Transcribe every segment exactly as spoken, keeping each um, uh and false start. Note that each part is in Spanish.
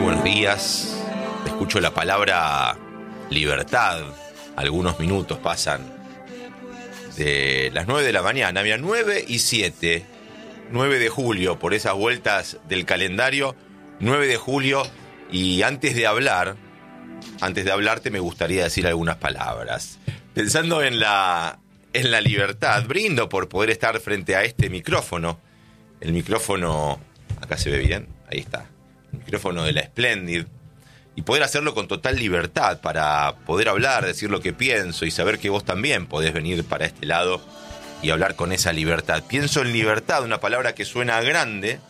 buenos días. Escucho la palabra libertad. Algunos minutos pasan de las nueve de la mañana. Mira, nueve y siete. nueve de julio, por esas vueltas del calendario. nueve de julio. Y antes de hablar, antes de hablarte, me gustaría decir algunas palabras. Pensando en la, en la libertad, brindo por poder estar frente a este micrófono. El micrófono, acá se ve bien, ahí está. El micrófono de la Splendid. Y poder hacerlo con total libertad para poder hablar, decir lo que pienso y saber que vos también podés venir para este lado y hablar con esa libertad. Pienso en libertad, una palabra que suena grande,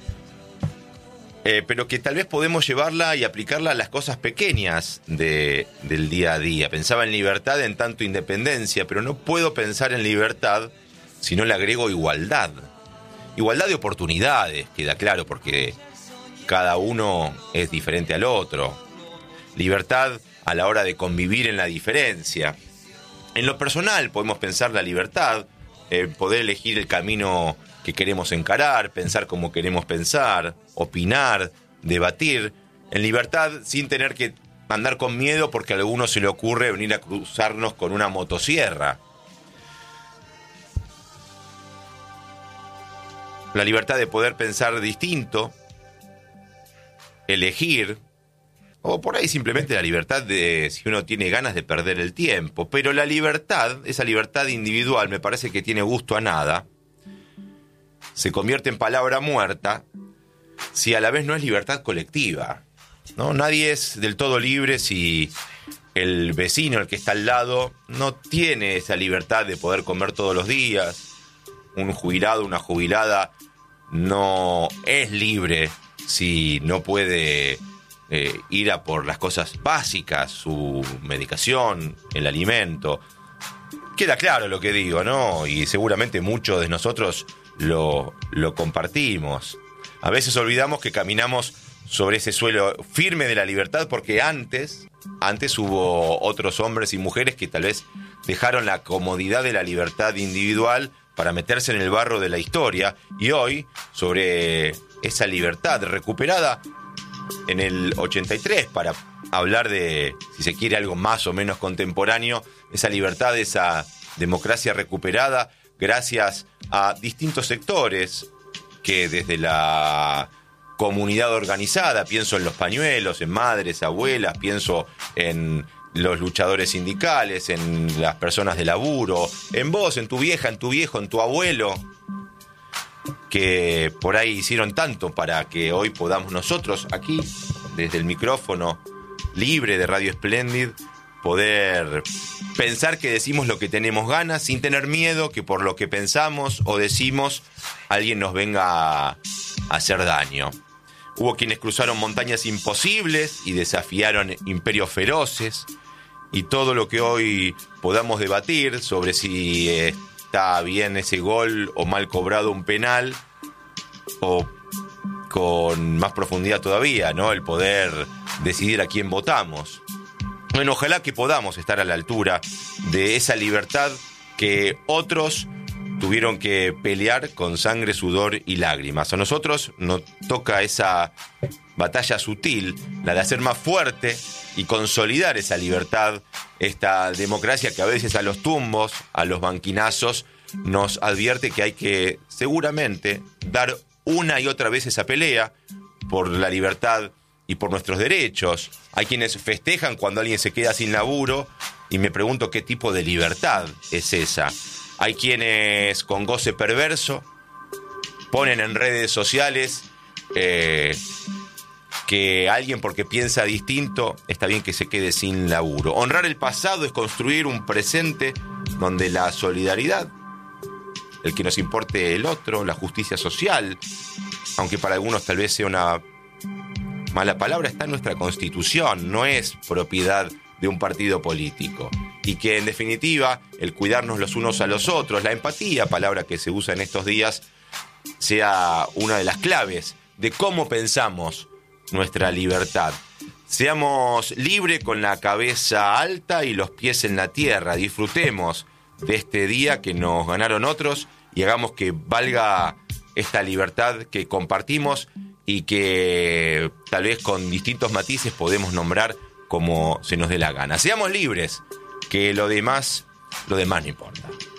eh, pero que tal vez podemos llevarla y aplicarla a las cosas pequeñas de, del día a día. Pensaba en libertad en tanto independencia, pero no puedo pensar en libertad si no le agrego igualdad. Igualdad de oportunidades, queda claro, porque cada uno es diferente al otro. Libertad a la hora de convivir en la diferencia. En lo personal podemos pensar la libertad, eh, poder elegir el camino que queremos encarar, pensar como queremos pensar, opinar, debatir, en libertad sin tener que andar con miedo porque a alguno se le ocurre venir a cruzarnos con una motosierra. La libertad de poder pensar distinto, elegir, o por ahí simplemente la libertad de si uno tiene ganas de perder el tiempo. Pero la libertad, esa libertad individual, me parece que tiene gusto a nada, se convierte en palabra muerta si a la vez no es libertad colectiva, ¿no? Nadie es del todo libre si el vecino, el que está al lado, no tiene esa libertad de poder comer todos los días. Un jubilado, una jubilada no es libre si no puede eh, ir a por las cosas básicas, su medicación, el alimento. Queda claro lo que digo, ¿no? Y seguramente muchos de nosotros lo, lo compartimos. A veces olvidamos que caminamos sobre ese suelo firme de la libertad porque antes, antes hubo otros hombres y mujeres que tal vez dejaron la comodidad de la libertad individual para meterse en el barro de la historia, y hoy, sobre esa libertad recuperada en el ochenta y tres, para hablar de, si se quiere, algo más o menos contemporáneo, esa libertad, esa democracia recuperada, gracias a distintos sectores que desde la comunidad organizada, pienso en los pañuelos, en madres, abuelas, pienso en los luchadores sindicales, en las personas de laburo, en vos, en tu vieja, en tu viejo, en tu abuelo, que por ahí hicieron tanto para que hoy podamos nosotros aquí, desde el micrófono libre de Radio Splendid, poder pensar que decimos lo que tenemos ganas sin tener miedo que por lo que pensamos o decimos alguien nos venga a hacer daño. Hubo quienes cruzaron montañas imposibles y desafiaron imperios feroces. Y todo lo que hoy podamos debatir sobre si está bien ese gol o mal cobrado un penal, o con más profundidad todavía, ¿no? El poder decidir a quién votamos. Bueno, ojalá que podamos estar a la altura de esa libertad que otros tuvieron que pelear con sangre, sudor y lágrimas. A nosotros nos toca esa batalla sutil, la de hacer más fuerte y consolidar esa libertad, esta democracia que a veces a los tumbos, a los banquinazos, nos advierte que hay que seguramente dar una y otra vez esa pelea por la libertad y por nuestros derechos. Hay quienes festejan cuando alguien se queda sin laburo y me pregunto qué tipo de libertad es esa. Hay quienes con goce perverso ponen en redes sociales eh, que alguien porque piensa distinto está bien que se quede sin laburo. Honrar el pasado es construir un presente donde la solidaridad, el que nos importe el otro, la justicia social, aunque para algunos tal vez sea una mala palabra, está en nuestra Constitución, no es propiedad de un partido político. Y que en definitiva el cuidarnos los unos a los otros, la empatía, palabra que se usa en estos días, sea una de las claves de cómo pensamos nuestra libertad. Seamos libres con la cabeza alta y los pies en la tierra. Disfrutemos de este día que nos ganaron otros y hagamos que valga esta libertad que compartimos, y que tal vez con distintos matices podemos nombrar como se nos dé la gana. Seamos libres, que lo demás, lo demás no importa.